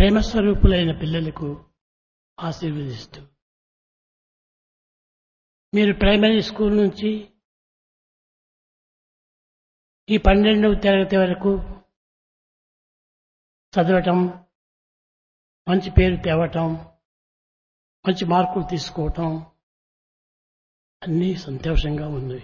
ప్రేమస్వరూపులైన పిల్లలకు ఆశీర్వదిస్తూ మీరు ప్రైమరీ స్కూల్ నుంచి ఈ 12వ తరగతి వరకు చదవటం, మంచి పేరు తేవటం, మంచి మార్కులు తీసుకోవటం అన్నీ సంతోషంగా ఉన్నాయి.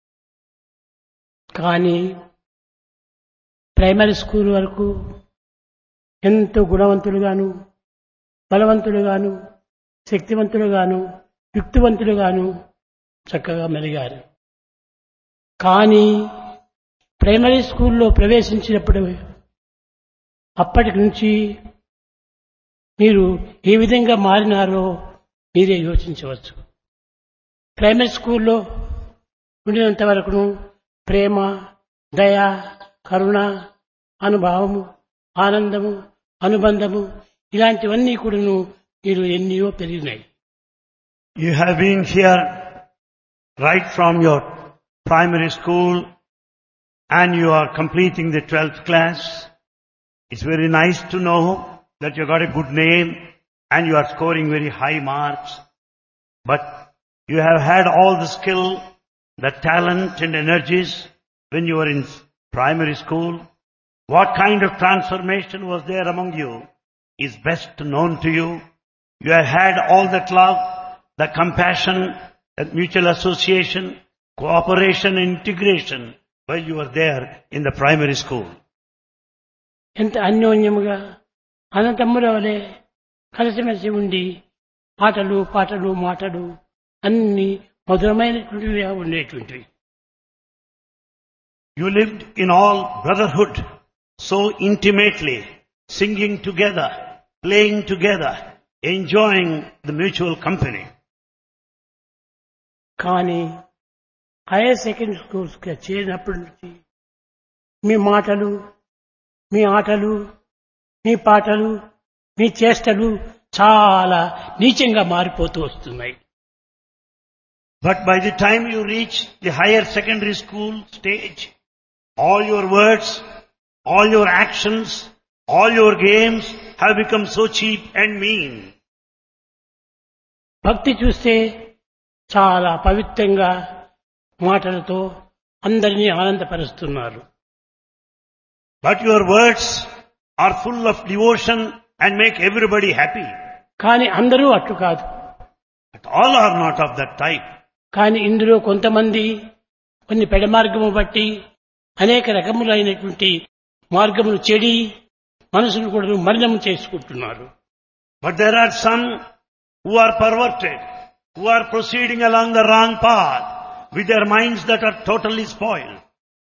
కానీ ప్రైమరీ స్కూల్ వరకు ఎంతో గుణవంతులుగాను, బలవంతులుగాను, శక్తివంతులుగాను, యుక్తివంతులుగాను చక్కగా మెలిగారు. కానీ ప్రైమరీ స్కూల్లో ప్రవేశించినప్పుడు అప్పటి నుంచి మీరు ఏ విధంగా మారినారో మీరే యోచించవచ్చు. ప్రైమరీ స్కూల్లో ఉండినంత వరకును ప్రేమ, దయ, కరుణ, అనుభావము, ఆనందము, అనుబంధము ఇలాంటివన్నీ కూడాను మీరు ఎన్నో పెరిగినాయి. You have been here right from your primary school and you are completing the 12th class. It's very nice to know that you got a good name and you are scoring very high marks. But you have had all the skill, the talent and energies when you were in primary school. What kind of transformation was there among you is best known to you. You have had all that love, the compassion, the mutual association, cooperation and integration while you were there in the primary school. ఎంత అన్యోన్యముగా అన్నతమ్ముల వలె కలిసిమెలిసి ఉండి ఆటలు, పాటలు, మాటలు అన్ని మధురమైనటువంటివిగా ఉండేటువంటివి. You lived in all brotherhood, so intimately, singing together, playing together, enjoying the mutual company. కానీ higher secondary schools కి చేరినప్పటి నుంచి మీ మాటలు, మీ ఆటలు, మీ పాటలు, మీ చేష్టలు చాలా నీచంగా మారిపోతూ వస్తున్నాయి. But by the time you reach the higher secondary school stage, all your words, all your actions, all your games have become so cheap and mean. భక్తి చూస్తే చాలా పవిత్రంగా మాటలతో అందరినీ ఆనందపరుస్తున్నారు. But your words are full of devotion and make everybody happy. కానీ అందరూ అట్లు కాదు. But all are not of that type. కానీ ఇందులో కొంతమంది కొన్ని పెడ మార్గము బట్టి అనేక రకములైనటువంటి మార్గములు చెడి మనసును కూడా మలినం చేసుకుంటున్నారు. But there are some who are perverted, who are proceeding along the wrong path with their minds that are totally spoiled.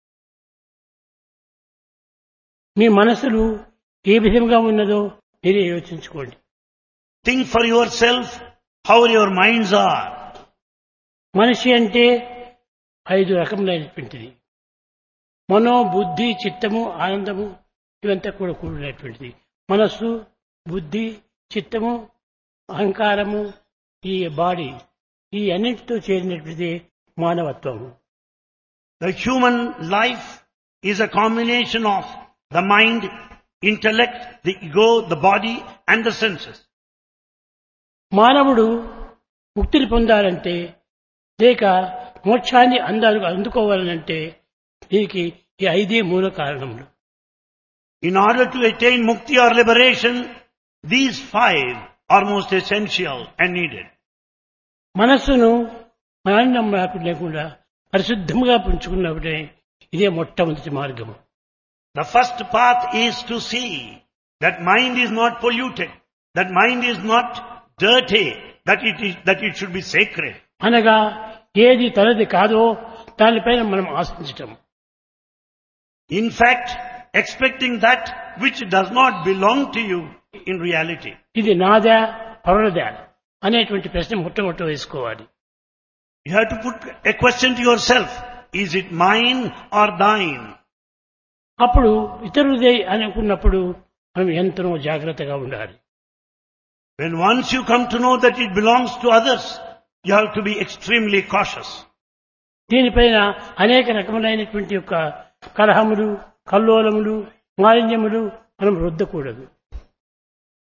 మీ మనసులు ఏ విధంగా ఉన్నదో మీరే యోచించుకోండి. Think for yourself how your minds are. మనిషి అంటే 5 రకములైనటువంటిది. మనో, బుద్ధి, చిత్తము, ఆనందము ఇవంతా కూడా కూడినటువంటిది. మనస్సు, బుద్ధి, చిత్తము, అహంకారము, ఈ బాడీ ఈ అన్నింటితో చేరినటువంటిది మానవత్వము. The human life is a combination of the mind, intellect, the ego, the body and the senses. మానవుడు ముక్తిని పొందాలంటే లేక మోక్షాన్ని అందుకోవాలంటే దీనికి ఈ 5 మూల కారణములు. In order to attain mukti or liberation, these 5 are most essential and needed. మనస్సును మాలిన్యం లేకుండా పరిశుద్ధంగా ఉంచుకున్నప్పుడే ఇదే మొట్టమొదటి మార్గము. The first path is to see that mind is not polluted, that mind is not dirty, that it should be sacred. అనగా ఏది తనది కాదో దానిపైన మనం ఆశించటం. In fact, expecting that which does not belong to you in reality. ఇది నాదా పరులదా అనేటువంటి ప్రశ్న మొట్టమొదట వేసుకోవాలి. You have to put a question to yourself. Is it mine or thine? అప్పుడు ఇతరులదే అనుకున్నప్పుడు మనం ఎంతో జాగ్రత్తగా ఉండాలి. When once you come to know that it belongs to others, you have to be extremely cautious. దీనిపైన అనేక రకములైనటువంటి యొక్క కలహములు, కల్లోలములు, మాలిన్యములు మనం రుద్దకూడదు.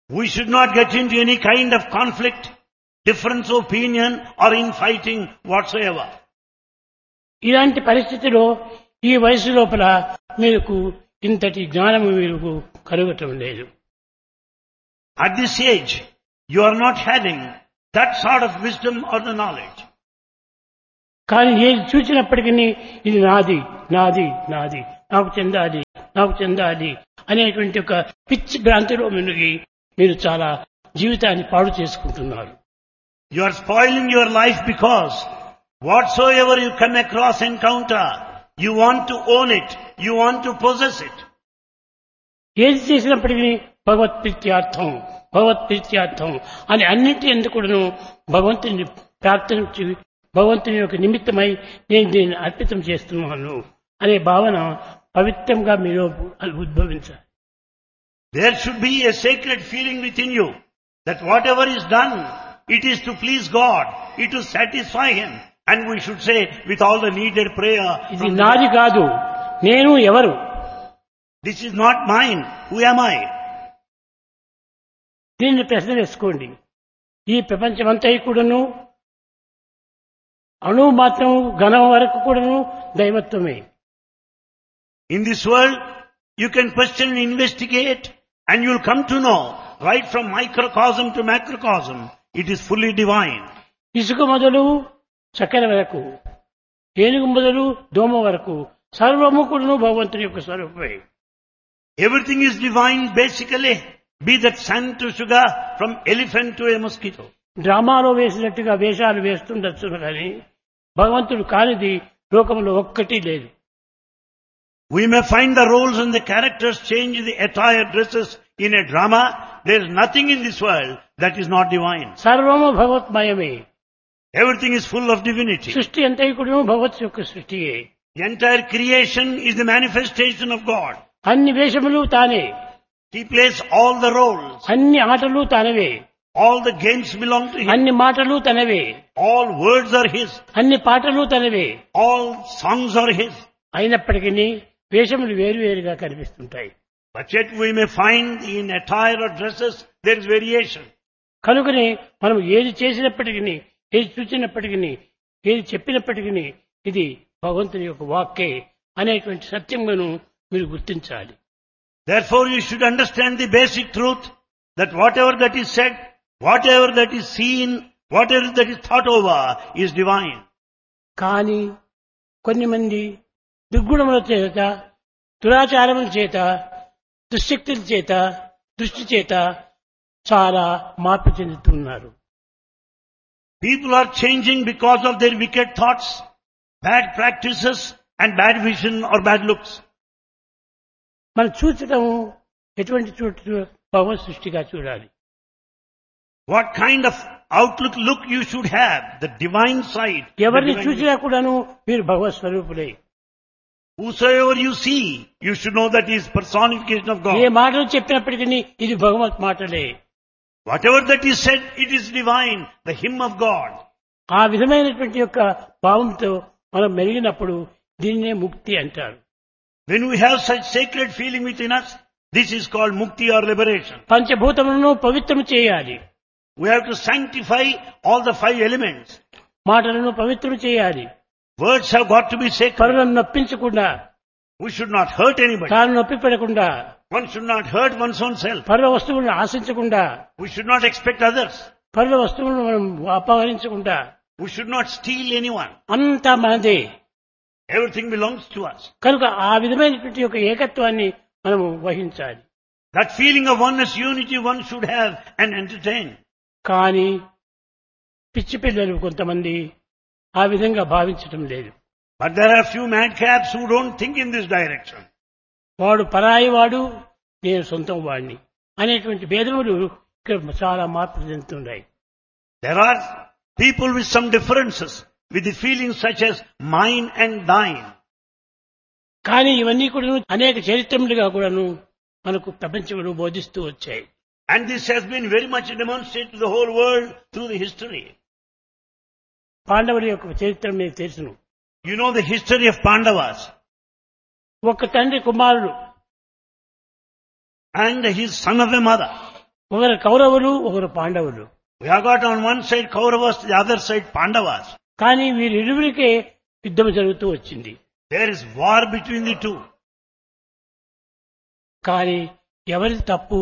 We should not get into any kind of conflict, difference of opinion or infighting whatsoever. ఇలాంటి పరిస్థితిలో ఈ వయసు లోపల మీకు ఇంతటి జ్ఞానము మీకు కలుగటం లేదు. At this age, you are not having that sort of wisdom or the knowledge. కానీ ఏది చూసినప్పటికీ ఇది నాది నాది నాది, నాకు చెందాలి నాకు చెందాలి అనేటువంటి ఒక పిచ్చి భ్రాంతిలో మునిగి మీరు చాలా జీవితాన్ని పాడు చేసుకుంటున్నారు. You are spoiling your life because whatsoever you come across, encounter, you want to own it, you want to possess it. ఏది చేసినప్పటికీ భగవత్ప్రీత్యార్థం భగవత్ప్రీత్యార్థం అని అన్నింటి ఎందుకును భగవంతుని ప్రార్థించి భగవంతుని యొక్క నిమిత్తమై నేను దీన్ని అర్పితం చేస్తున్నాను అనే భావన పవిత్రంగా మీరు ఉద్భవించాలి. There should be a sacred feeling within you that whatever is done, it is to please God, it is to satisfy Him, and we should say with all the needed prayer. ఇది నాది కాదు, నేను ఎవరు? This is not mine. Who am I? దీన్ని ప్రశ్న వేసుకోండి. ఈ ప్రపంచమంతా కూడాను అణువు మాత్రం ఘనం వరకు కూడాను దైవత్వమే. In this world, you can question and investigate, and you will come to know, right from microcosm to macrocosm, it is fully divine. ఇసుక మొదలు చక్కెర వరకు, ఏనుగు మొదలు దోమ వరకు సర్వము కూడాను భగవంతుని యొక్క స్వరూపమే. Everything is divine basically, be that sand to sugar, from elephant to a mosquito. డ్రామాలో వేసినట్టుగా వేషాలు వేస్తుండొచ్చు కానీ భగవంతుడు కానిది లోకంలో ఒక్కటి లేదు. We may find the roles and the characters change the attire, dresses in a drama. There is nothing in this world that is not divine. సర్వము భగవత్మయమే. Everything is full of divinity. సృష్టి అంతా కూడా భగవత్ యొక్క సృష్టియే. The entire creation is the manifestation of God. అన్ని వేషములు తానే, He plays all the roles. అన్ని ఆటలు తనవే, All the games belong to Him. అన్ని మాటలు తనవే, All words are His. అన్ని పాటలు తనవే. All songs are His. అయినప్పటికీ వేషములు వేరువేరుగా కనిపిస్తుంటాయి. But yet we may find in attire or dresses there is variation. కనుకనే మనం ఏది చేసినప్పటికీ, ఏది చూసినప్పటికీ, ఏది చెప్పినప్పటికీ ఇది భగవంతుని యొక్క వాక్కే అనేటువంటి సత్యమును మీరు గుర్తించాలి. Therefore you should understand the basic truth that whatever that is said, whatever that is seen, whatever that is thought over is divine. కానీ కొన్ని మంది దుర్గుణముల చేత, దురాచారముల చేత, దుశ్శక్తుల చేత, దృష్టి చేత చాలా మార్పు చెందుతున్నారు. People are changing because of their wicked thoughts, bad practices and bad vision or bad looks. మనం చూచటం ఎటువంటి చోటు భగవత్ సృష్టిగా చూడాలి. What kind of outlook look you should have, the divine side. the ఎవరిని divine చూసినా కూడాను మీరు భగవత్ స్వరూపులే. Whosoever you see, you should know that he is personification of A God. మాటలు చెప్పినప్పటికీ ఇది భగవత్ మాటలే. Whatever that is said, it is divine, the hymn of God. ఆ విధమైనటువంటి యొక్క భావంతో మనం మెరిగినప్పుడు దీన్నే ముక్తి అంటారు. When we have such sacred feeling within us, this is called mukti or liberation. పంచభూతములను పవిత్రం చేయాలి, We have to sanctify all the 5 elements. మాటలను పవిత్రం చేయాలి. Words have got to be sacred. పరులను నొప్పించకుండా, We should not hurt anybody. తాను నొప్పి పెడకుండా, One should not hurt one's own self. పరుల వస్తువులను ఆశించకుండా, We should not expect others. పరుల వస్తువులను మనం అపహరించకుండా, We should not steal anyone. అంతా మనదే. Everything belongs to us. కనుక ఆ విధమైనటువంటి యొక్క ఏకత్వాన్ని మనము వహించాలి. That feeling of oneness, unity one should have and entertain. కానీ పిచ్చి పిల్లలు కొంతమంది ఆ విధంగా భావించటం లేదు. But there are few madcaps who don't think in this direction. వాడు పరాయి వాడు, నేను సొంతం వాడిని అనేటువంటి భేదములు ఇక్కడ చాలా మార్పు చెందుతున్నాయి. There are people with some differences, with the feelings such as mine and thine. కానీ ఇవన్నీ కూడా అనేక చరిత్రములుగా కూడాను మనకు ప్రపంచంలో బోధిస్తూ వచ్చాయి. And this has been very much demonstrated to the whole world through the history. పాండవుల యొక్క చరిత్ర మీకు తెలుసును. You know the history of Pandavas ఒక తండ్రి కుమారుడు, and his son of a mother. ఒకరు కౌరవులు ఒకరు పాండవులు. We have got on one side Kauravas, the other side Pandavas. కానీ వీరిరువురికే యుద్ధం జరుగుతూ వచ్చింది. There is war between the two. కానీ ఎవరిది తప్పు?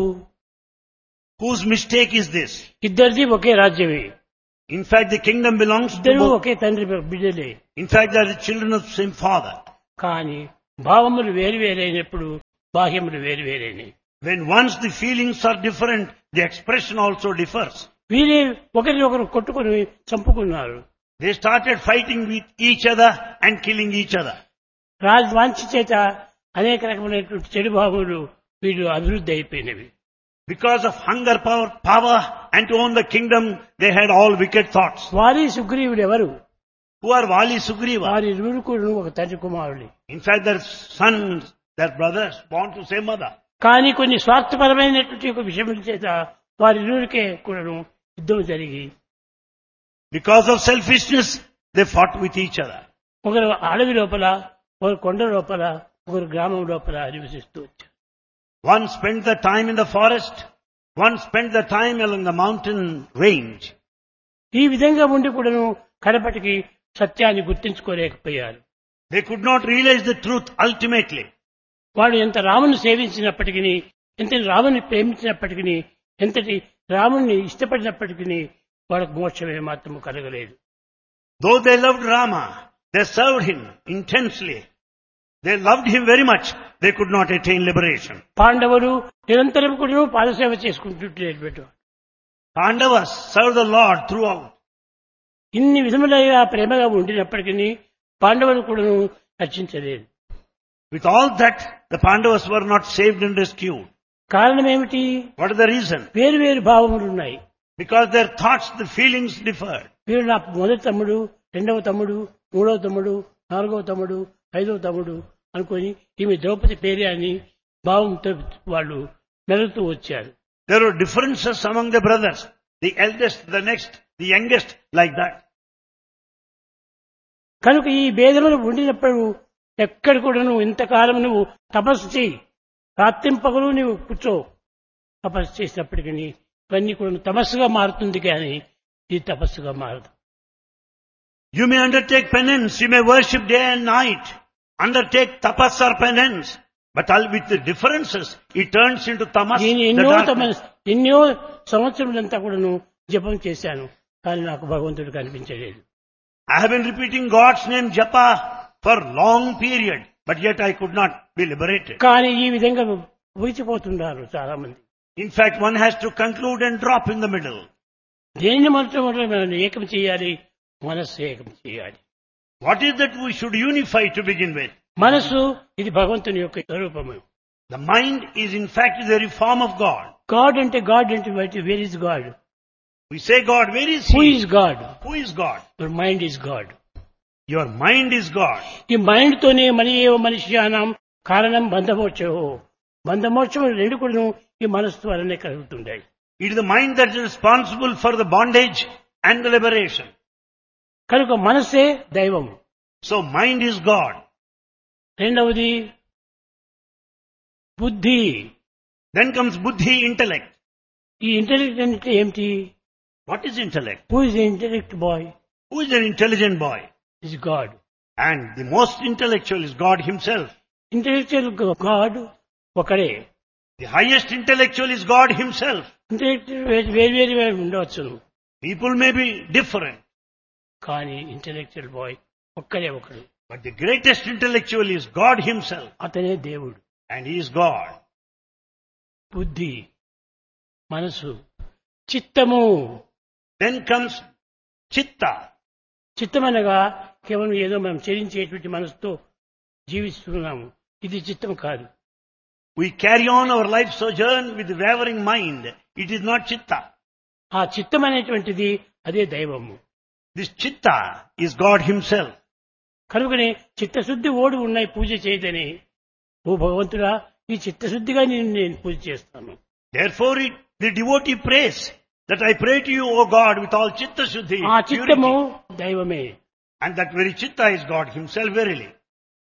Whose mistake is this? ఇద్దరిది ఒకే రాజ్యమే. In fact, the kingdom belongs to ఇద్దరు both. ఒకే తండ్రి బిడ్డలే. In fact, they are the children of the same father. కానీ భావములు వేరువేరైనప్పుడు బాహ్యములు వేరువేరైనవి. When once the feelings are different, the expression also differs. వీరే ఒకరినొకరు కొట్టుకుని చంపుకున్నారు. They started fighting with each other and killing each other. రాజవాంఛ చేత అనేక రకమైనటువంటి చెడు భావములు వీళ్ళు అభివృద్ధి అయిపోయినవి. Because of hunger, power, and to own the kingdom, they had all wicked thoughts. వాలి సుగ్రీవుడు ఎవరు? Who are Vali, Sugriva? వారి ఇరువురు కూడా ఒక తండ్రి కుమారుడి. In fact, their sons, their brothers, born to same mother. కానీ కొన్ని స్వార్థపరమైనటువంటి ఒక విషయముల చేత వారి ఇరువురికే కూడాను యుద్ధం జరిగి Because of selfishness, they fought with each other. ఒకరు అడవి లోపల, ఒకరు కొండ లోపల, ఒకరు గ్రామం లోపల నివసిస్తూ వచ్చారు. One spent the time in the forest, one spent the time along the mountain range. ఈ విధంగా ఉండి కూడాను కడపటికి సత్యాన్ని గుర్తించుకోలేకపోయారు. They could not realize the truth ultimately. వాడు ఎంత రాముని సేవించినప్పటికీ, ఎంత రాముని ప్రేమించినప్పటికీ, ఎంతటి రాముని ఇష్టపడినప్పటికీ వాళ్ళకు మోక్షమే మాత్రము కలగలేదు. Though they loved Rama, they served him intensely. They loved him very much. They could not attain liberation. పాండవులు నిరంతరం కూడా పాదసేవ చేసుకుంటుంటే Pandavas served the Lord throughout. ఇన్ని విధములుగా ప్రేమగా ఉండినప్పటికీ పాండవులు కూడా రక్షించలేదు. With all that, the Pandavas were not saved and rescued. కారణం ఏమిటి? What is the reason? వేరు వేరు భావములు ఉన్నాయి. Because their thoughts, the feelings differed. వీరు నా మొదటి తమ్ముడు, రెండవ తమ్ముడు, మూడవ తమ్ముడు, నాలుగవ తమ్ముడు, ఐదవ తమ్ముడు అనుకొని ఈమె ద్రౌపది పేరే అని భావంతో వాళ్ళు మెలుగుతూ వచ్చారు. There were differences among the brothers. The eldest, the next, the youngest, like that. కనుక ఈ భేదములు ఉండినప్పుడు ఎక్కడ కూడా నువ్వు ఇంతకాలం నువ్వు తపస్సు చేయి, రాత్రింపగలు నువ్వు కూర్చో, తపస్సు చేసినప్పటికీ ఇవన్నీ కూడా తపస్సుగా మారుతుంది కానీ ఇది తపస్సుగా మారదు. You may undertake penance, you may worship day and night, undertake tapas or penance, but with the differences, it turns into tamas. ఎన్నో సంవత్సరాలంతా కూడాను జపం చేశాను, కానీ నాకు భగవంతుడు కనిపించలేదు. I have been repeating God's name japa for long period, but yet I could not be liberated. కానీ ఈ విధంగా ఊరిచిపోతున్నారు చాలా మంది. In fact, one has to conclude and drop in the middle. దేన్ని మొట్టమొదటి మనం ఏకం చేయాలి? మనస్సు ఏకం చేయాలి. What is that we should unify to begin with? మనస్సు ఇది భగవంతుని యొక్క స్వరూపము. The mind is in fact the very form of God. God అంటే where is God? We say God, where is who He? Is God? Who is God? Your mind is God. Your mind is God. ఈ mind తోనే మనిషియానం కారణం బంధమోక్షం. బంధమోక్షం రెండు కూడా ఈ మనస్సు వలనే కలుగుతుంటాయి. It is the mind that is responsible for the bondage and the liberation. కనుక మనస్సే దైవం. So mind is God. రెండవది బుద్ధి. Then comes buddhi, intellect. ఈ ఇంటెలెక్ట్ అంటే ఏమిటి? What is intellect? Who is intellect bye? Who is an intelligent boy? Is God. And the most intellectual is God Himself. Intellectual God ఒకడే. The highest intellectual is God Himself. Intellectual వేరు ఉండవచ్చును, People may be different, కానీ intellectual bye ఒక్కడే ఒకడు. but the greatest intellectual is God Himself. అతనే దేవుడు. And He is God. బుద్ధి, మనసు, చిత్తము. Then comes chitta. చిత్తం అనగా కేవలం ఏదో మనం చరించేటువంటి మనసుతో జీవిస్తున్నాము, ఇది చిత్తం కాదు. We carry on our life sojourn with wavering mind. It is not chitta. ఆ చిత్తం అనేటువంటిది అదే దైవము. This chitta is God Himself. కనుకనే చిత్తశుద్ధి ఓడి ఉన్నాయి పూజ చేయదని. ఓ భగవంతుడా, ఈ చిత్తశుద్ధిగా నేను పూజ చేస్తాను. Therefore the devotee prays that I pray to you, O God, with all chitta shuddhi. ఆ చిత్తము దైవమే. And that very chitta is God Himself verily.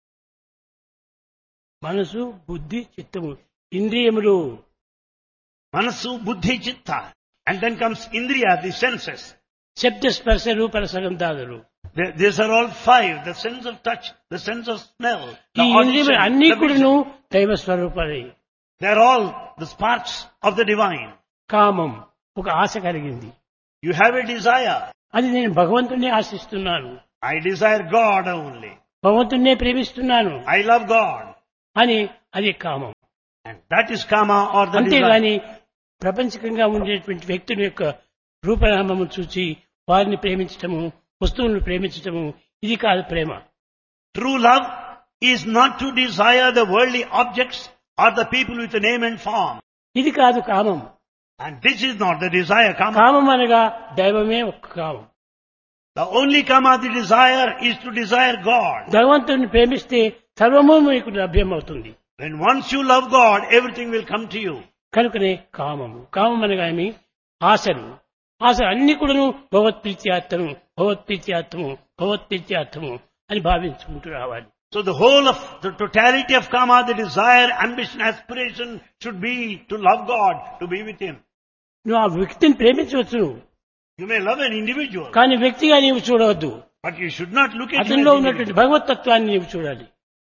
మనసు, బుద్ధి, చిత్తము, ఇంద్రియములు. Manasu, Buddhi, Chitta. And then comes Indriya, the senses. శబ్ద స్పర్శ రూప రసగంధాదులు. These are all five. The sense of touch, the sense of smell, ఈ the ఇంద్రియములు audition, అన్ని the కూడాను vision. దైవ స్వరూపాలే. They are all the sparks of the divine. కామం ఒక ఆశ కలిగింది. You have a desire. అది నేను భగవంతుణ్ణి ఆశిస్తున్నాను, I desire God only. భగవంతుణ్ణే ప్రేమిస్తున్నాను I love God. అని అది కామం. And that is kama or the desire. అంతేగాని ప్రపంచకంగా ఉండేటువంటి వ్యక్తుల యొక్క రూపనామము చూసి వారిని ప్రేమించటము, వస్తువులను ప్రేమించటము, ఇది కాదు ప్రేమ. True love is not to desire the worldly objects or the people with a name and form. ఇది కాదు కామం. And this is not the desire, kama. కామం అనగా దైవమే ఒక కామం. The only kama, the desire, is to desire God. భగవంతుని ప్రేమిస్తే సర్వము మీకు లభ్యమవుతుంది. When once you love God, everything will come to you. కనుకనే కామము. కామం అనగా ఏమి? ఆశలు. ఆశ అన్ని కూడాను భగవత్ప్రీత్యార్థము, భగవత్ప్రీత్యార్థము, భగవత్ప్రీత్యార్థము అని భావించుకుంటూ రావాలి. So the whole of the totality of kama, the desire, ambition, aspiration should be to love God, to be with Him. నువ్వు ఆ వ్యక్తిని ప్రేమించవచ్చు, You may love an individual, కానీ వ్యక్తిగా నీవు చూడవద్దు. but you should not look at him as అతనిలో an ఉన్నటువంటి individual. భగవతత్వాన్ని నీవు చూడాలి.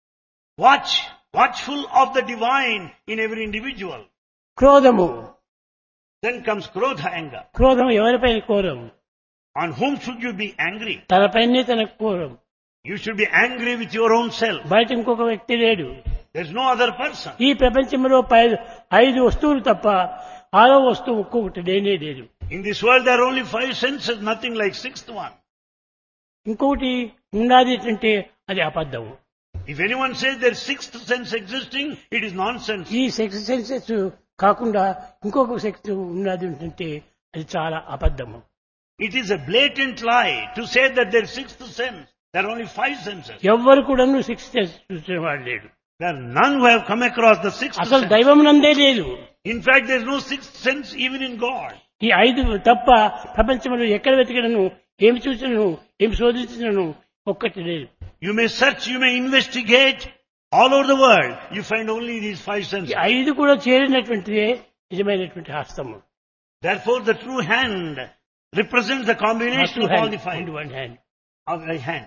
Watchful of the divine in every individual. క్రోధము. Then comes krodha, anger. క్రోధం ఎవరిపైన quorum? On whom should you be angry? తనపైనే తనకు quorum. You should be angry with your own self. బయట ఇంకొక వ్యక్తి లేడు. There's no other person. ఈ ప్రపంచంలో 5 వస్తువులు తప్ప 6వ వస్తువు ఒక్కొక్కటి లేనే లేదు. In this world there are only 5 senses, nothing like 6th one. ఇంకొకటి ఉన్నది అంటే అది అబద్ధము. If anyone says there's 6th sense existing, it is nonsense. ఈ 6 సెన్సెస్ కాకుండా ఇంకొక సెక్స్ ఉన్నది అంటే అది చాలా అబద్ధము. It is a blatant lie to say that there's 6th sense. There are only 5 senses. ఎవ్వరు కూడా 6 సెన్స్ చూసిన వాడు లేడు. There are none who have come across the 6th అసలు sense. దైవం నందే లేదు. In fact, there's no 6th sense even in God. ఈ 5 తప్ప ప్రపంచంలో ఎక్కడ వెతికినను, ఏమి చూసినను, ఏమి శోధించినను ఒక్కటి లేదు. You may search, you may investigate all over the world. You find only these 5 ఈ senses. 5 కూడా చేరినటువంటిదే నిజమైనటువంటి హస్తము. Therefore, the true hand represents the combination of all the 5 one hand. of the hand.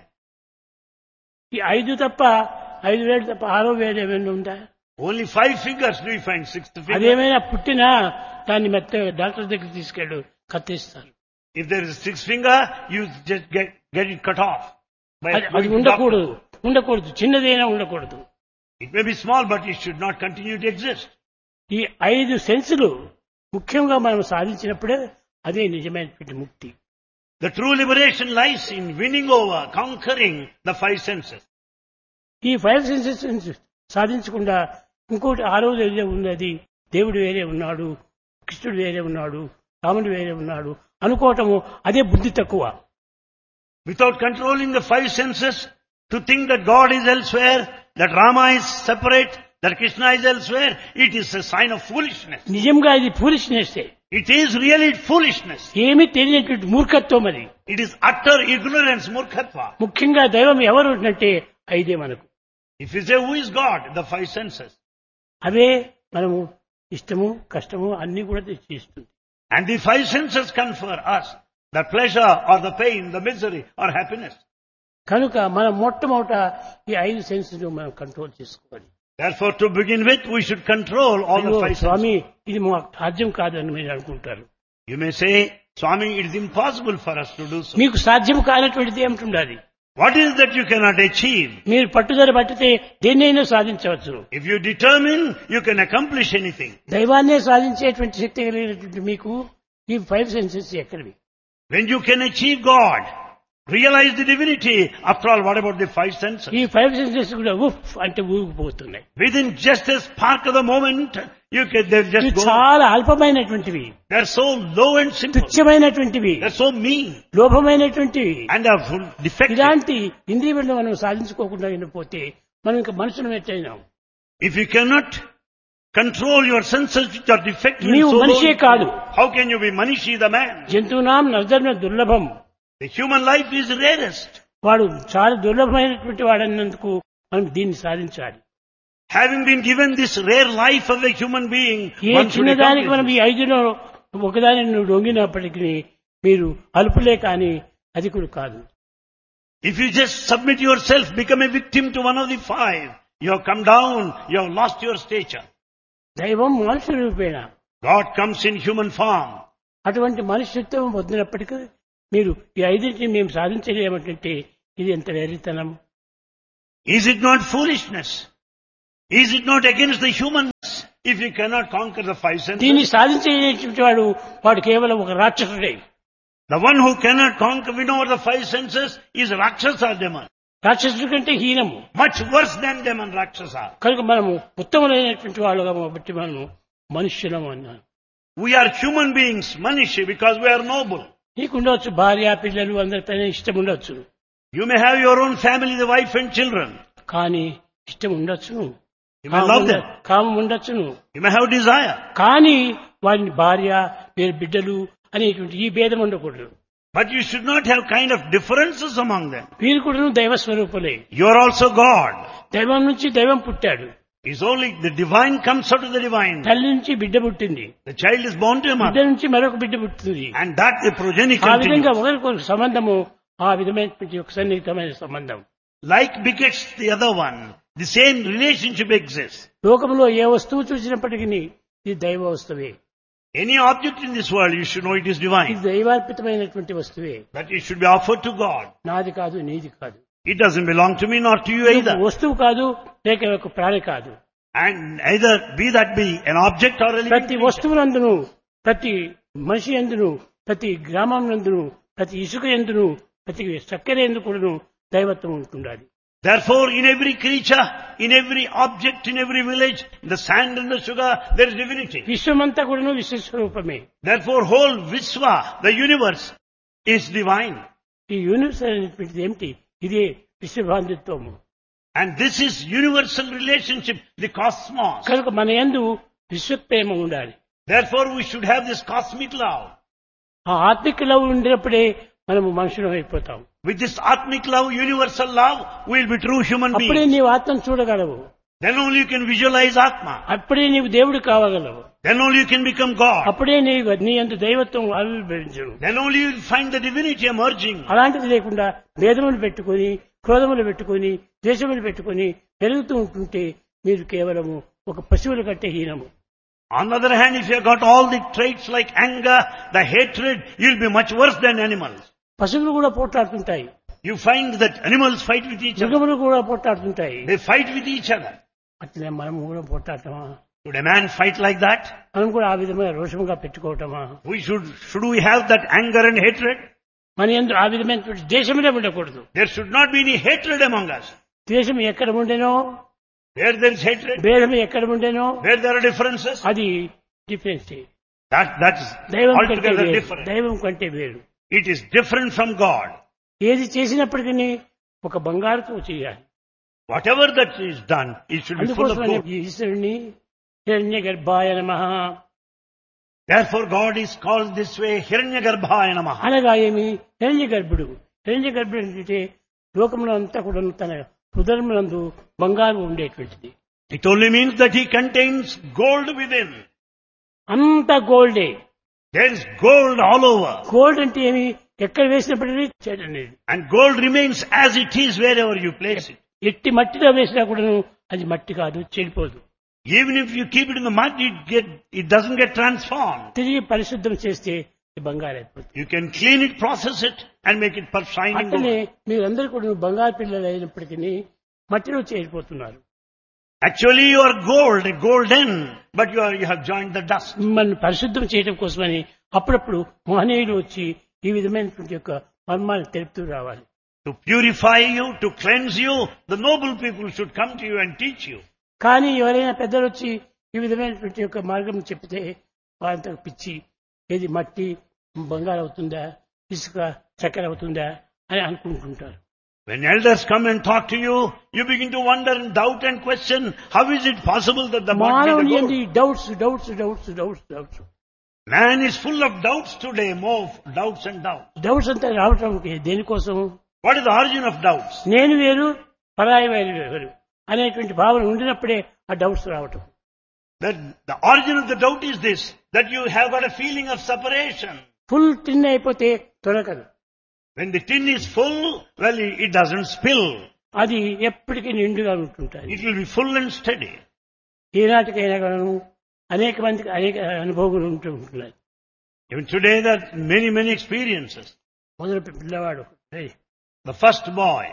ఈ 5 తప్ప 5 వేలు తప్ప 6వ వేలు ఏమైనా ఉందా? Only 5 fingers do we find, 6th finger. అదేమైనా పుట్టినా దాన్ని మెత్తగా డాక్టర్ దగ్గర తీసుకెళ్ళు కత్తిస్తారు. If there is a 6th finger, you just get it cut off. అది ఉండకూడదు, ఉండకూడదు, చిన్నదైనా ఉండకూడదు. It may be small, but it should not continue to exist. ఈ 5 సెన్సులు ముఖ్యంగా మనం సాధించినప్పుడే అదే నిజమైనటువంటి ముక్తి. The true liberation lies in winning over, conquering the 5 senses. ఈ 5 సెన్సెస్ సాధించకుండా ఇంకోటి 6వది వేరే ఉన్నది, దేవుడు వేరే ఉన్నాడు, కృష్ణుడు వేరే ఉన్నాడు, రాముడు వేరే ఉన్నాడు అనుకోవటము అదే బుద్ధి తక్కువ. Without controlling the 5 senses, to think that God is elsewhere, that Rama is separate, that Krishna is elsewhere, it is a sign of foolishness. నిజంగా ఇది foolishness. It is really foolishness. ఏమీ తెలియనటువంటి మూర్ఖత్వం అది. It is utter ignorance, murkhatva. ముఖ్యంగా దైవం ఎవరు అంటే 5 మనకు. If you say who is God, the 5 senses. అవే మనము ఇష్టము కష్టము అన్ని కూడా తెచ్చిస్తుంది. And the 5 senses confer us the pleasure or the pain, the misery or happiness. కనుక మనం మొట్టమొదట ఈ 5 సెన్సెస్ మనం కంట్రోల్ చేసుకోవాలి. Therefore, to begin with, we should control all the 5 senses. స్వామి ఇది మాకు సాధ్యం కాదని మీరు అనుకుంటారు. You may say, Swami, it is impossible for us to do so. మీకు సాధ్యం కానటువంటిది ఏమిటి ఉండాలి? What is that you cannot achieve? మీరు పట్టుదల పట్టితే దేన్నైనా సాధించవచ్చు. If you determine, you can accomplish anything. దైవాన్నే సాధించేటువంటి శక్తి కలిగినటువంటి మీకు ఈ 5 సెన్సెస్ ఎక్కడివి? When you can achieve God, realize the divinity, after all, what about the 5 senses? ఈ 5 సెన్సెస్ కూడా ఉఫ్ అంటే ఊగిపోతున్నాయి. Within just a spark of the moment, they'll ఇవి just go. చాలా అల్పమైనటువంటివి, They're so low and simple. తుచ్చమైనటువంటివి, They're so mean. లోభమైనటువంటివి. And they're full defective. ఇలాంటి ఇంద్రియములను మనం సాధించుకోకుండా పోతే మనం ఇంకా మనుషులు ఎట్టయినాం. If you cannot control your senses which are defective, and నీవు so మనిషే low, కాదు. how can you be Manishi, the man? జంతువునాం నర్ధర్మ దుర్లభం. The human life is rarest. వాడు చాలా దుర్లభమైనటువంటి వాడన్నందుకు మనం దీన్ని సాధించాలి. Having been given this rare life of a human being, A one should చిన్నదానికి మనం accomplish ఈ 5లో ఒకదాని నువ్వు లొంగినప్పటికీ మీరు అల్పులే కానీ అధికులు కాదు. it. If you just submit yourself, become a victim to one of the 5, you have come down, you have lost your stature. దైవం మనుషుల రూపేణ God comes in human form. అటువంటి మనుష్యత్వం పొందినప్పటికీ మీరు ఈ 5ని మేము సాధించలేమంటే ఇది ఎంత వెర్రితనం. Is it not foolishness? Is it not against the humanness if you cannot conquer the 5 దీన్ని senses? సాధించేటువంటి వాడు కేవలం ఒక రాక్షసుడే. The one who cannot conquer, win over the 5 senses is Rakshasa demon. రాక్షసుడి కంటే హీనము. Much worse than demon Rakshasa. కనుక మనము ఉత్తమమైనటువంటి వాళ్ళుగా బట్టి మనము మనుష్యులము అన్నాను. We are human beings, Manishi, because we are noble. నీకు ఉండవచ్చు భార్య పిల్లలు అందరిపైన ఇష్టం ఉండొచ్చు. You may have your own family, the wife and children. కానీ ఇష్టం ఉండొచ్చును, You may love them. కామం ఉండొచ్చును. You may have desire. కానీ వారిని భార్య వీరి బిడ్డలు అనేటువంటి ఈ భేదం ఉండకూడదు. But you should not have kind of differences among them. వీరు కూడా దైవ స్వరూపులే. You are also God. దైవం నుంచి దైవం పుట్టాడు. It's only the divine comes out of the divine. తల్లి నుంచి బిడ్డ పుట్టింది, The child is born to a బిడ్డ mother. నుంచి మరొక బిడ్డ పుట్టింది. And that the progeny ఆ విధంగా continues. ఒకరికొక సంబంధము ఆ విధమైనటువంటి ఒక సన్నిహితమైన సంబంధం. Like begets the other one. The same relationship exists. లోకంలో ఏ వస్తువు చూసినప్పటికీ ఇది దైవ వస్తువే, Any object in this world, you should know it is ఇది divine. దైవార్పితమైనటువంటి వస్తువే. That it should be offered to God. నాది కాదు, నీది కాదు. It doesn't belong to me nor to you ఇది either. వస్తువు కాదు, లేక ఒక ప్రాణి కాదు. And either be that be an object or a living ప్రతి creature. వస్తువునందును, ప్రతి మనిషి ఎందును, ప్రతి గ్రామం నందును, ప్రతి ఇసుక ఎందును, ప్రతి చక్కెర ఎందుకును దైవత్వం ఉంటుండాలి. Therefore, in every creature, in every object, in every village, in the sand and the sugar, there is divinity. విశ్వమంతా కూడాను విశ్వస్వరూపమే. Therefore, whole Vishwa, the universe, is divine. ఈ యూనివర్స్ అనేటువంటిది ఏమిటి? ఇదే విశ్వబాంధిత్వము. And this is universal relationship, the cosmos. కనుక మన యందు విశ్వప్రేమ ఉండాలి. Therefore, we should have this cosmic love. ఆ ఆత్మిక లవ్ ఉండినప్పుడే మనము మనుషులం అయిపోతాం. With this atmic love, universal love, we will be true human అప్పుడే beings. నీవు ఆత్మను చూడగలవు, Then only you can visualize Atma. అప్పుడే నీవు దేవుడు కావగలవు, Then only you can become God. అప్పుడే నీ యందు దైవత్వం ఆవిర్భవించును. Then only you will find the divinity emerging. అలాంటిది లేకుండా భేదములు పెట్టుకొని, క్రోధములు పెట్టుకొని, ద్వేషములు పెట్టుకొని పెరుగుతూ ఉంటుంటే మీరు కేవలము ఒక పశువుల కంటే హీనము. On the other hand, if you have got all the traits like anger, the hatred, you will be much worse than animals. పశువులు కూడా పోట్లాడుతుంటాయి, You find that animals fight with each other. మృగములు కూడా పోట్లాడుతుంటాయి. They fight with each other. అట్లే మనం కూడా పోట్లాడటమా? Should a man fight like that? మనం కూడా ఆ విధమైన రోషముగా పెట్టుకోవటమా? Should we have that anger and hatred? మన యందు ఆ విధమైనటువంటి ద్వేషములే ఉండకూడదు. There should not be any hatred among us. ద్వేషం ఎక్కడ ఉండేనో, Where there is hatred, భేదము ఎక్కడ ఉండేనో where there are differences, అది డిఫరెన్స్. that is దైవం కంటే altogether వేరు, different. దైవం కంటే వేరు. It is different from God. ఏది చేసినప్పటికీ ఒక బంగారుతో చేయాలి. Whatever that is done, it should be full of అందుకోసమని gold. ఈశ్వరుని హిరణ్య గర్భాయ నమః Therefore God is called this way, Hiranyagarbhaya Namaha. అనగా ఏమి? హిరణ్య గర్భుడు. హిరణ్య గర్భుడు అంటే లోకములో అంతా కూడా తన హృదయమునందు బంగారు ఉండేటువంటిది. It only means that he contains gold within. అంత గోల్డే. There is gold all over. Gold అంటే ఏమి? ఎక్కడ వేసినప్పటికీ చెడనేది. And gold remains as it is wherever you place it. ఎట్టి మట్టిలో వేసినా కూడాను అది మట్టి కాదు, చెడిపోదు. Even if you keep it in the mud, it doesn't get transformed. తిరిగి పరిశుద్ధం చేస్తే బంగారు అయిపోతుంది. You can clean it, process it, and make it shining అట్లనే gold. మీరందరూ కూడా బంగారు పిల్లలు అయినప్పటికీ మట్టిలో చేరిపోతున్నారు. Actually you are gold, golden, but you have joined the dust. మిమ్మల్ని పరిశుద్ధం చేయడం కోసమని అప్పుడప్పుడు మహనీయులు వచ్చి ఈ విధమైనటువంటి యొక్క మర్మాన్ని తెలుపుతూ రావాలి. To purify you, to cleanse you, the noble people should come to you and teach you. కానీ ఎవరైనా పెద్దలు వచ్చి ఈ విధమైనటువంటి యొక్క మార్గం చెప్తే వారంతా పిచ్చి, ఏది మట్టి బంగారు అవుతుందా, ఇసుక చక్కెర అవుతుందా అని అనుకుంటుంటారు. When elders come and talk to you, you begin to wonder and doubt and question, how is it possible that the mud be మానవుని the ఏంది gold? Doubts Man is full of doubts today, more doubts and doubts. Doubts అంతా రావటం దేనికోసం? What is the origin of doubts? నేను వేరు, పరాయి వేరు అనేటువంటి భావన ఉండినప్పుడే ఆ డౌట్స్ రావటం. That the origin of the doubt is this, that you have got a feeling of separation. Full టిన్ అయిపోతే తొలగదు. When the tin is full, well, it doesn't spill. అది ఎప్పటికీ నిండుగా ఉంటుంటుంది. It will be full and steady. ఈనాటికైనా కూడాను అనేక మందికి అనేక అనుభవాలు ఉంటున్నాయి. Even today there are many, many experiences. మొదలు పిల్లవాడు The first boy,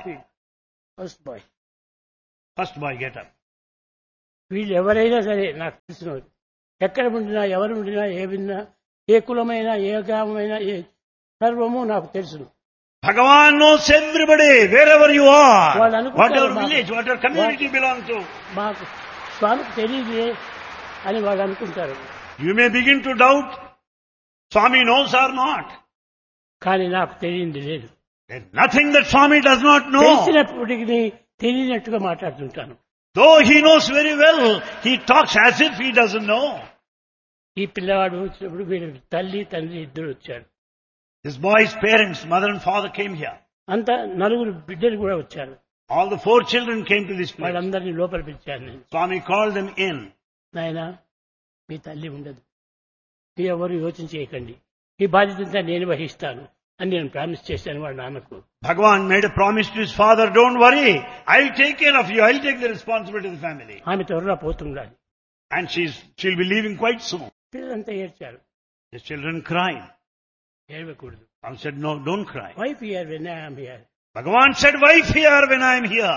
first boy get up. వీళ్ళు ఎవరైనా సరే నాకు తెలిసిన ఎక్కడ ఉండినా ఎవరు ఉండినా ఏ విన్నా ఏ కులమైనా ఏ గ్రామమైనా ఏ సర్వము నాకు తెలుసును. Bhagavan knows everybody, wherever you are, వాళ్ళు అనుకుంటారు whatever village, whatever community you belong to. మాకు స్వామికి తెలియదే అని వాళ్ళు అనుకుంటారు. You may begin to doubt, Swami knows or not. కానీ నాకు తెలియంది లేదు. There's nothing that Swami does not know. తెలిసినప్పటికీ తెలియనట్టుగా మాట్లాడుతుంటాను. Though he knows very well, he talks as if he doesn't know. ఈ పిల్లవాడు వచ్చినప్పుడు వీళ్ళ తల్లి తండ్రి ఇద్దరు వచ్చారు. This boy's parents, mother and father, came here. అంతా నలుగురు బిడ్డలు కూడా వచ్చారు. All the 4 children came to this place. వాళ్ళందరినీ లోపల పిలిచాను నేను. Swami called them in. నాయనా మీ తల్లి ఉండదు, మీ ఎవరు యోచన చేయకండి, ఈ బాధ్యత నేను వహిస్తాను అని నేను ప్రామిస్ చేశాను వాళ్ళ నాన్నకు. Bhagavan made a promise to his father, don't worry, I'll take care of you, I'll take the responsibility of the family. ఆమె త్వరగా పోతుండాలి. And she'll be leaving quite soon. పిల్లలంతా ఏడ్చారు. The children cried. ఏడవకూడదు. I said, no, don't cry. Wife here when I am here. Bhagavan said, wife here when I'm here.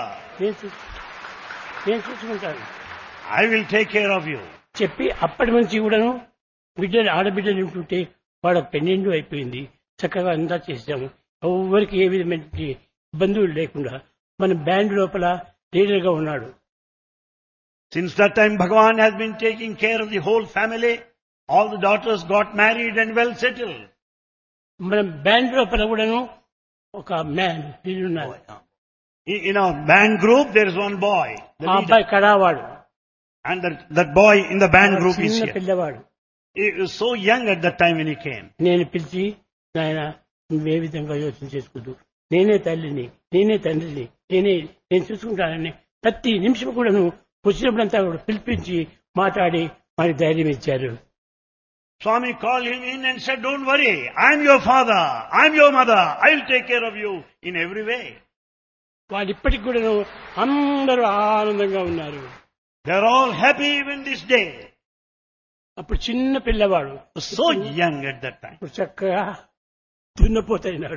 నేను చూసుకుంటాను. I will take care of you. చెప్పి అప్పటి నుంచి కూడాను బిడ్డలు ఆడబిడ్డలు ఉంటుంటే వాళ్ళకి పెన్నెండు అయిపోయింది. చక్కగా అంతా చేసాము. ఎవరికి ఏ విధమైన ఇబ్బందులు లేకుండా మన బ్యాండ్ లోపల లీడర్గా ఉన్నాడు. Since that time, Bhagavan has been taking care of the whole family. All the daughters got married and well settled. మన బ్యాండ్ లోపల కూడాను ఒక మ్యాన్ ఉన్నారు. In our band group, there is one boy. ఆ అబ్బాయి కడావాడు. And that boy in the band group is here. పిల్లవాడు. He was so young at that time when he came. నేను పిలిచి, నాయన నువ్వే విధంగా యోచన చేసుకోదు, నేనే తల్లిని, నేనే తండ్రిని, నేను చూసుకుంటానని ప్రతి నిమిషం కూడా నువ్వు వచ్చినప్పుడంతా కూడా పిలిపించి మాట్లాడి మనకి ధైర్యం ఇచ్చారు. Swami called him in and said, don't worry, I'm your father, I'm your mother, I'll take care of you in every way. వాళ్ళు ఇప్పటికి కూడా అందరూ ఆనందంగా ఉన్నారు. They're all happy even this day. అప్పుడు చిన్న పిల్లవాడు, So young at that time. ఇప్పుడు చక్కగా దున్నపోతాయినాడు.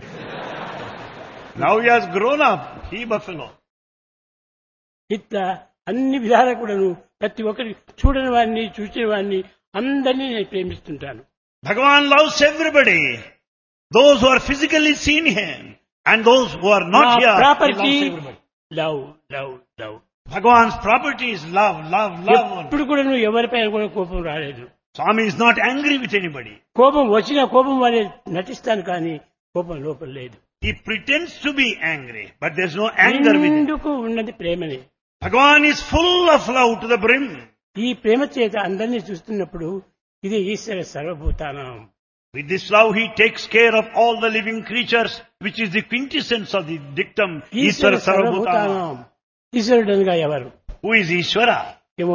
Now he has grown up, he buffalo. ఇట్లా అన్ని విధాలా కూడాను ప్రతి ఒక్కరి చూడని వాడిని చూసిన వాడిని అందరినీ నేను ప్రేమిస్తుంటాను. Bhagavan loves everybody. Those who are physically seen him and those who are not here, he property loves everybody. Love love love. Bhagavan's property is love, love, love. ఇప్పుడు కూడా నువ్వు ఎవరిపైన కూడా కోపం రాలేదు. Swami is not angry with anybody. కోపం వచ్చిన కోపం వల్లే నటిస్తాను కానీ కోపం లోపల లేదు. He pretends to be angry, but there's no anger with him. ఎందుకు ఉన్నది ప్రేమనే. Bhagavan is full of love to the brim. ఈ ప్రేమ చేత అందరినీ చూస్తున్నప్పుడు ఇది ఈశ్వర సర్వభూతానం. With this love he takes care of all the living creatures, which is the quintessence of the dictum Ishvara Sarvabhutanam. ఈశ్వరుడు అనగా ఎవరు? Who is Ishvara? ఏమో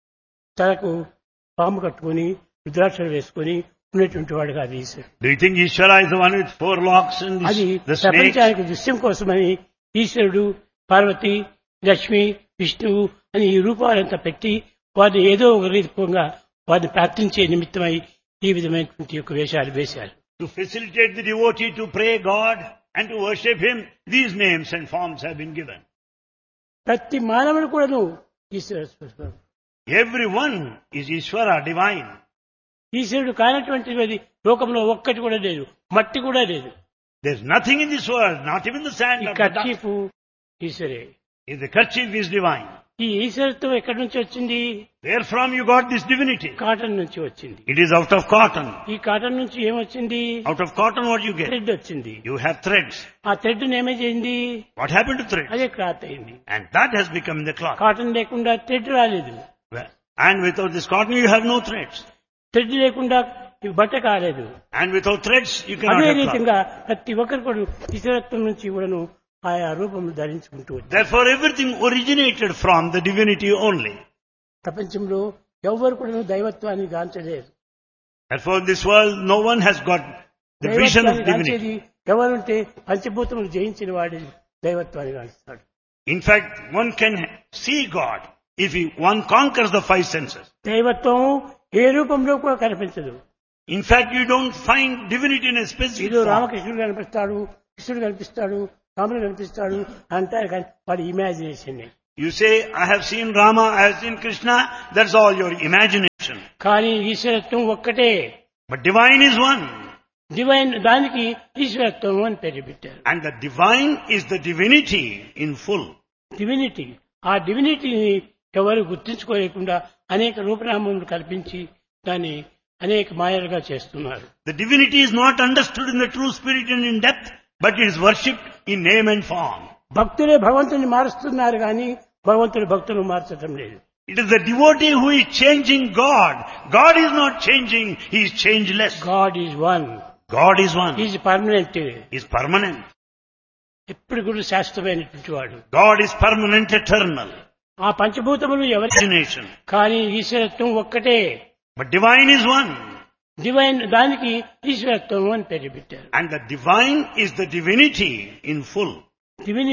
తలకు పాము కట్టుకుని రుద్రాక్షలు వేసుకుని ఉన్నటువంటి వాడు కాదు ఈశ్వరుడు. Do you think Ishvara is the one with 4 locks and అది the snakes? ప్రపంచానికి దృశ్యం కోసమని ఈశ్వరుడు, పార్వతి, లక్ష్మి, విష్ణువు అని ఈ రూపాలంతా పెట్టి వారిని ఏదో ఒక రూపంగా వారిని ప్రార్థించే నిమిత్తమై ఈ విధమైనటువంటి యొక్క వేషాలు వేశారు. To facilitate the devotee to pray God and to worship him, these names and forms have been given. ప్రతి మానవుడు కూడాను ఈశ్వర స్వరూపం. Everyone is Ishvara, divine. ఈశ్వరుడు కానటువంటిది లోకంలో ఒక్కటి కూడా లేదు, మట్టి కూడా లేదు. There's nothing in this world, not even the sand ఈ or the dust. Kerchief ఈశ్వరే. If the kerchief is divine, ఈ ఈశ్వరత్వం ఎక్కడి నుంచి వచ్చింది? where from you got this divinity? Cotton నుంచి వచ్చింది. It is out of cotton. ఈ కాటన్ నుంచి ఏమొచ్చింది? Out of cotton what you get? Thread వచ్చింది. You have threads. ఆ థ్రెడ్ ఏమైంది? What happened to threads? అదే క్లాత్ అయింది. And that has become the cloth. Cotton లేకుండా థ్రెడ్ రాలేదు. And without this cotton you have no threads. Thread లేకుండా ఈ బట్ట కాలేదు. And without threads you cannot అదే have cloth. రీతిగా ప్రతి ఒక్కరు కూడా ఈశ్వరత్వం నుంచి కూడాను ఆయా రూపములు ధరించుకుంటూ వచ్చారు. Therefore everything originated from the divinity only. ప్రపంచంలో ఎవ్వరు కూడా దైవత్వాన్ని గాంచలేరు. Therefore, in this world, no one has got the vision of దైవత్వాన్ని divinity. గాంచేది ఎవరుంటే పంచభూతములు జయించిన వాడి దైవత్వాన్ని గాంచుతాడు. In fact, one can see God if one conquers the five senses. దైవత్వం ఏ రూపంలో కూడా కనిపించదు. In fact, you don't find divinity in a specific ఏదో form. రామకృష్ణుడు కనిపిస్తాడు, కృష్ణుడు కనిపిస్తాడు, రాముడు కనిపిస్తాడు అంటారు కానీ వాడి imagination. You say, I have seen Rama, I have seen Krishna, that's all your imagination. కానీ ఈశ్వరత్వం ఒక్కటే. But divine is one. Divine దానికి ఈశ్వరత్వం అని పేరు పెట్టారు. And the divine is the divinity in full. Divinity. ఆ డివినిటీని ఎవరు గుర్తించుకోలేకుండా అనేక రూపనామములు కల్పించి దాన్ని అనేక మాయలుగా చేస్తున్నారు. The divinity is not understood in the true spirit and in depth, but it is worshipped in name and form. భక్తులే భగవంతుని మారుస్తున్నారు కానీ భగవంతుడు భక్తులు మార్చడం లేదు. It is the devotee who is changing God. God is not changing, he is changeless. God is one. God is one. Is permanent. He is permanent. ఎప్పుడు కూడా శాశ్వతమైనటువంటి వాడు. God is permanent, eternal. ఆ పంచభూతములు ఎవరి Imagination. కానీ ఈశ్వరత్వం ఒక్కటే. But divine is one. Divine దానికి ఈశ్వరత్వం అని పేరు పెట్టారు. And the divine is the divinity in full. డివిని